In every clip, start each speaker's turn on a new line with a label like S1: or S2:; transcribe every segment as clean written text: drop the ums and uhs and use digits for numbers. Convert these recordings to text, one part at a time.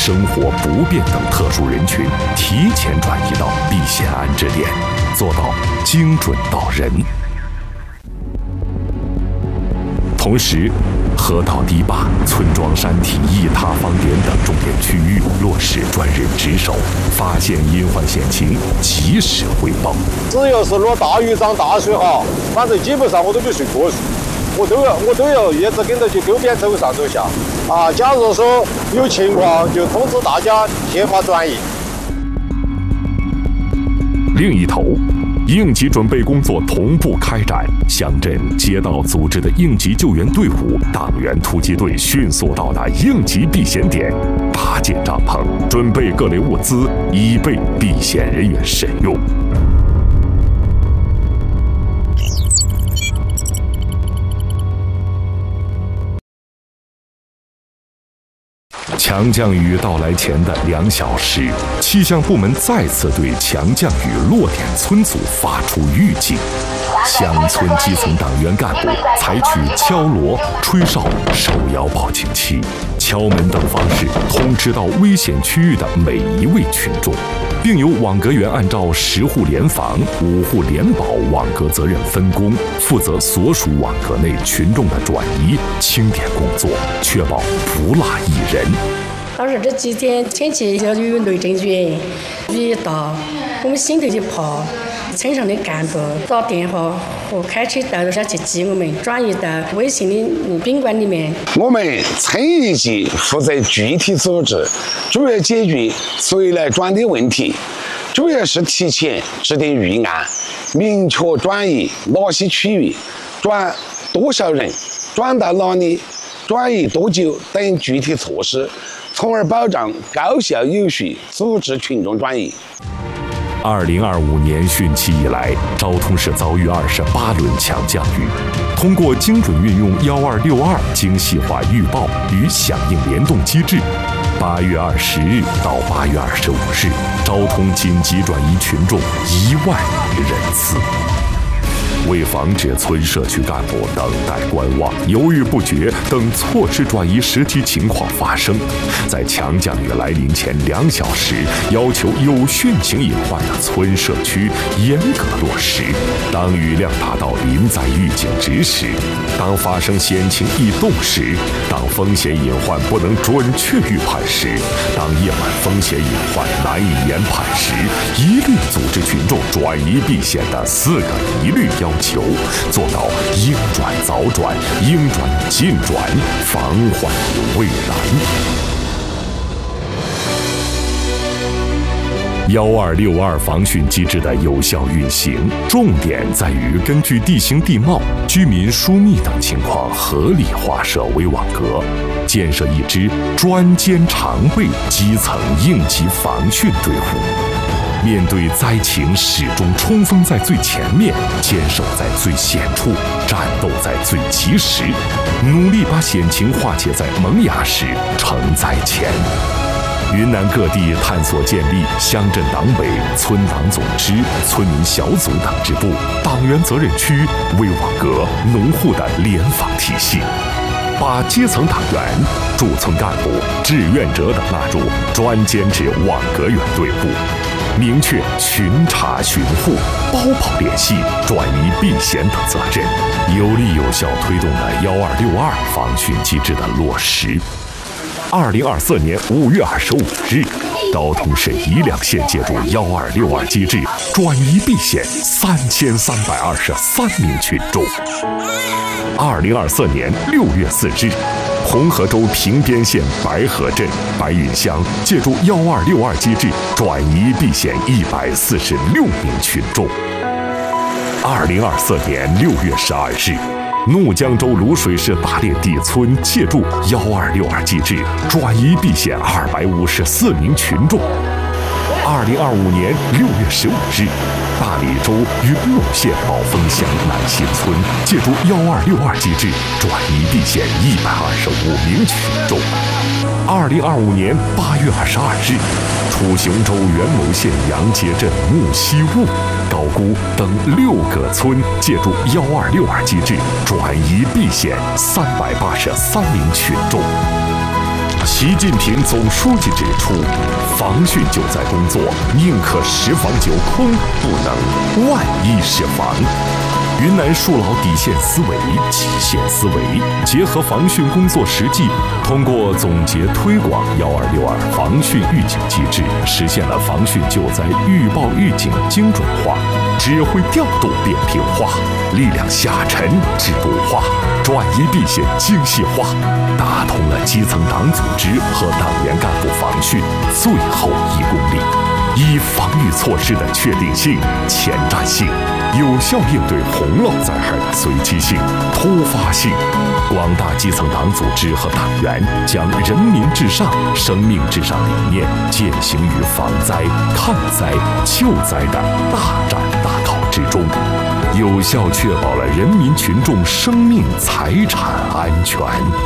S1: 生活不便等特殊人群提前转移到避险安置点，做到精准到人。同时，河道堤坝、村庄山体易塌方点等重点区域落实专人值守，发现隐患险情及时汇报。
S2: 只要是落大雨涨大水哈，反正基本上我都必须过去，我都要一直跟着去沟边走上走下。假如说有情况，就通知大家协发转移。
S1: 另一头，应急准备工作同步开展，乡镇街道组织的应急救援队伍、党员突击队迅速到达应急避险点，搭建帐篷，准备各类物资，以备避险人员慎用。强降雨到来前的2小时，气象部门再次对强降雨落点村组发出预警。乡村基层党员干部采取敲锣、吹哨、手摇报警器、敲门等方式通知到危险区域的每一位群众，并由网格员按照10户联防、5户联保网格责任分工，负责所属网格内群众的转移、清点工作，确保不落一人。
S3: 老师，这几天天气要有雷阵雨，雨一到，我们心头就怕。村上的干部打电话和开车带着下去接我们，转移到微信的宾馆里面。
S4: 我们村一级负责具体组织，主要解决随来转的问题，主要是提前制定预案，明确转移哪些区域，转多少人，转到哪里，转移多久等具体措施，从而保障高效有序组织群众转移。
S1: 2025年汛期以来，昭通市遭遇28轮强降雨。通过精准运用1262精细化预报与响应联动机制，8月20日到8月25日，昭通紧急转移群众1万余人次。为防止村社区干部等待观望、犹豫不决等错失转移实际情况发生，在强降雨来临前2小时，要求有汛情隐患的村社区严格落实。当雨量达到临在预警值时，当发生险情异动时，当风险隐患不能准确预判时，当夜晚风险隐患难以研判时，一律组织群众转移避险的4个一律要求，做到应转早转、应转尽转，防患于未然。1262防汛机制的有效运行，重点在于根据地形地貌、居民疏密等情况合理划设危网格，建设一支专兼常备基层应急防汛队伍。面对灾情，始终冲锋在最前面，坚守在最险处，战斗在最及时，努力把险情化解在萌芽时，承在前。云南各地探索建立乡镇党委、村党总支、村民小组等支部、党员责任区、危网格、农户的联防体系，把基层党员、驻村干部、志愿者等纳入专兼职网格员队伍，明确巡查巡护、包跑联系、转移避险等责任，有力有效推动了1262防汛机制的落实。2024年5月25日，昭通市宜良县借助1262机制转移避险3323名群众。2024年6月4日，红河州平边县白河镇白云乡借助1262机制转移避险146名群众。2024年6月12日，怒江州卤水市大练地村借助1262机制转移避险254名群众。2025年6月15日，大理州云陇县宝丰乡南新村借助1262机制转移避险125名群众。2025年8月22日，楚雄州元谋县杨街镇木溪坞、高沽等6个村借助1262机制转移避险383名群众。 习近平总书记指出，防汛救灾工作宁可10防9空，不能万一失防。云南树牢底线思维、极限思维，结合防汛工作实际，通过总结推广1262防汛预警机制，实现了防汛救灾预报预警精准化、指挥调度扁平化、力量下沉制度化、转移避险精细化，打通了基层党组织和党员干部防汛最后1公里。以防御措施的确定性、前瞻性，有效应对洪涝灾害的随机性、突发性，广大基层党组织和党员将人民至上、生命至上理念践行于防灾、抗灾、救灾的大战大考之中，有效确保了人民群众生命财产安全。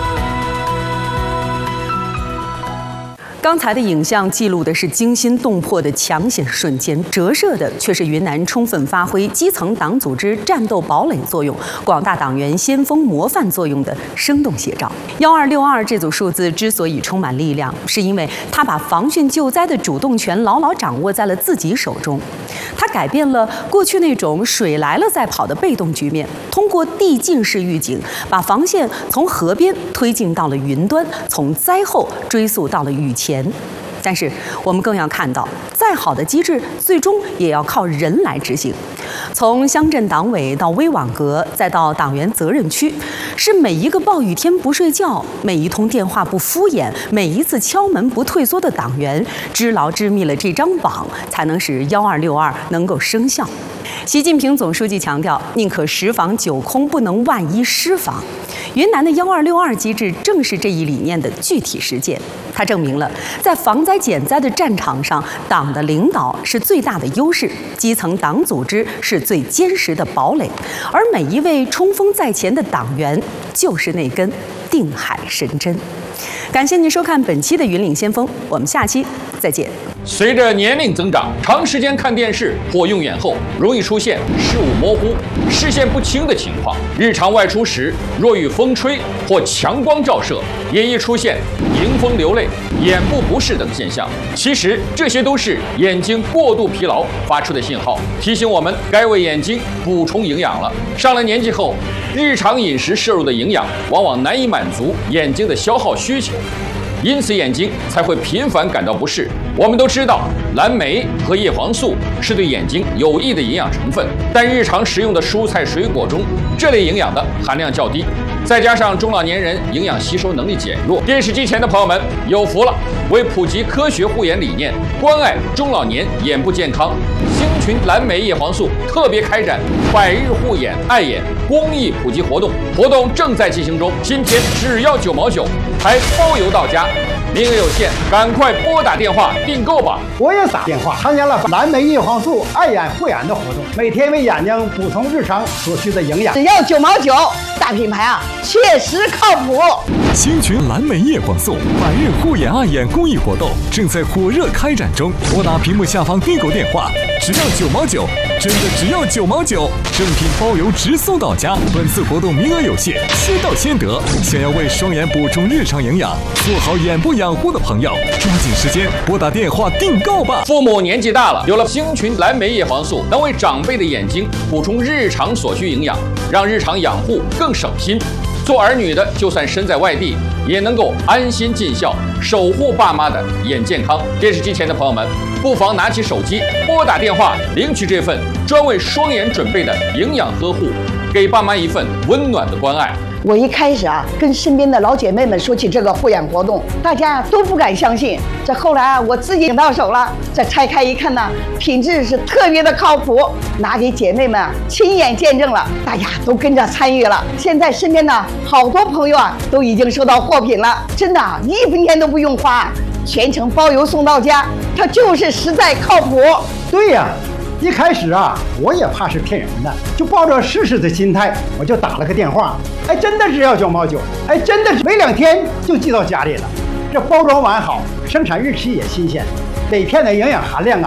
S5: 刚才的影像记录的是惊心动魄的抢险瞬间，折射的却是云南充分发挥基层党组织战斗堡垒作用、广大党员先锋模范作用的生动写照。1262这组数字之所以充满力量，是因为它把防汛救灾的主动权牢牢掌握在了自己手中。它改变了过去那种水来了再跑的被动局面，通过递进式预警，把防线从河边推进到了云端，从灾后追溯到了雨前。但是我们更要看到，再好的机制最终也要靠人来执行。从乡镇党委到微网格，再到党员责任区，是每一个暴雨天不睡觉、每一通电话不敷衍、每一次敲门不退缩的党员，织牢织密了这张网，才能使1262能够生效。习近平总书记强调，宁可10防9空，不能万一失防。云南的1262机制正是这一理念的具体实践。它证明了，在防灾减灾的战场上，党的领导是最大的优势，基层党组织是最坚实的堡垒，而每一位冲锋在前的党员就是那根定海神针。感谢您收看本期的云岭先锋，我们下期再见。
S6: 随着年龄增长，长时间看电视或用眼后，容易出现视物模糊、视线不清的情况。日常外出时，若遇风吹或强光照射，也易出现迎风流泪、眼部不适等现象。其实这些都是眼睛过度疲劳发出的信号，提醒我们该为眼睛补充营养了。上了年纪后，日常饮食摄入的营养往往难以满足眼睛的消耗需求，因此眼睛才会频繁感到不适。我们都知道，蓝莓和叶黄素是对眼睛有益的营养成分，但日常食用的蔬菜水果中，这类营养的含量较低，再加上中老年人营养吸收能力减弱，电视机前的朋友们有福了！为普及科学护眼理念，关爱中老年眼部健康，星群蓝莓叶黄素特别开展100日护眼爱眼公益普及活动，活动正在进行中，今天只要9毛9，还包邮到家。名额有限，赶快拨打电话订购吧！
S7: 我也打电话参加了蓝莓叶黄素爱眼护眼的活动，每天为眼睛补充日常所需的营养，
S8: 只要9毛9，大品牌啊，确实靠谱。
S9: 星群蓝莓叶黄素100日护眼爱眼公益活动正在火热开展中，拨打屏幕下方订购电话，只要9毛9，真的只要9毛9，正品包邮直送到家。本次活动名额有限，先到先得。想要为双眼补充日常营养，做好眼部养护的朋友，抓紧时间拨打电话订购吧。
S6: 父母年纪大了，有了星群蓝莓叶黄素，能为长辈的眼睛补充日常所需营养，让日常养护更省心。做儿女的，就算身在外地，也能够安心尽孝，守护爸妈的眼健康。电视机前的朋友们，不妨拿起手机，拨打电话，领取这份专为双眼准备的营养呵护，给爸妈一份温暖的关爱。
S8: 我一开始啊，跟身边的老姐妹们说起这个护眼活动，大家都不敢相信。这后来啊，我自己领到手了，这拆开一看呢，品质是特别的靠谱，拿给姐妹们亲眼见证了，大家都跟着参与了。现在身边呢，好多朋友啊，都已经收到货品了，真的1分钱都不用花，全程包邮送到家，它就是实在靠谱。
S7: 对呀。一开始啊，我也怕是骗人的，就抱着试试的心态，我就打了个电话。哎，真的只要9毛9，哎，真的是没2天就寄到家里了。这包装完好，生产日期也新鲜，每片的营养含量啊都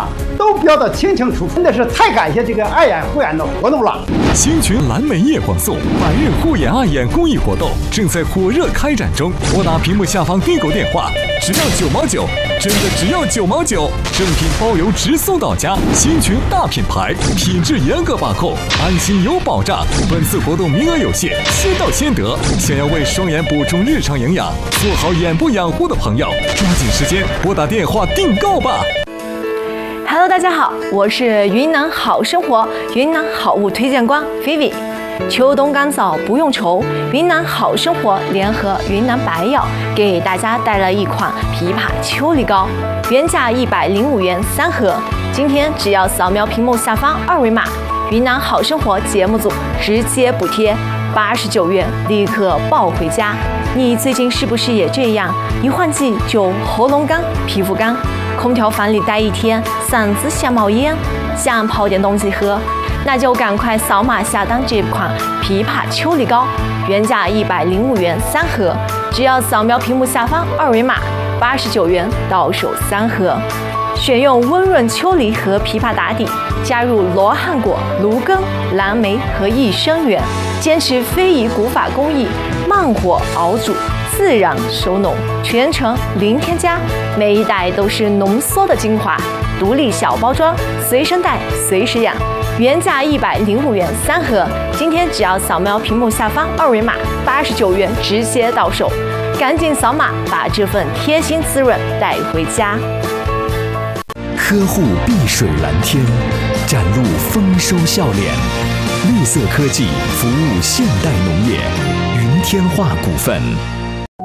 S7: 都标得清清楚楚，真的是太感谢这个爱眼护眼的活动了。
S9: 星群蓝莓夜广送百日护眼爱眼公益活动正在火热开展中，拨打屏幕下方订购电话，只要9毛9，真的只要9毛9，正品包邮直送到家。星群大品牌，品质严格把控，安心有保障。本次活动名额有限，先到先得。想要为双眼补充日常营养，做好眼部养护的朋友，抓紧时间拨打电话订购吧。
S10: Hello， 大家好，我是云南好生活云南好物推荐官 Vivi。秋冬干燥不用愁，云南好生活联合云南白药给大家带来一款枇杷秋梨膏，原价105元3盒，今天只要扫描屏幕下方2维码，云南好生活节目组直接补贴89元，立刻抱回家。你最近是不是也这样？一换季就喉咙干、皮肤干，空调房里待一天，嗓子像冒烟，想泡点东西喝，那就赶快扫码下单这款枇杷秋梨膏，原价105元3盒，只要扫描屏幕下方2维码，89元到手3盒。选用温润秋梨和枇杷打底，加入罗汉果、芦根、蓝莓和益生元，坚持非遗古法工艺，慢火熬煮，自然收浓，全程零添加，每一袋都是浓缩的精华，独立小包装，随身带随时养，原价105元3盒，今天只要扫描屏幕下方2维码，89元直接到手，赶紧扫码把这份贴心滋润带回家。
S11: 呵护碧水蓝天，展露丰收笑脸。绿色科技服务现代农业，云天化股份。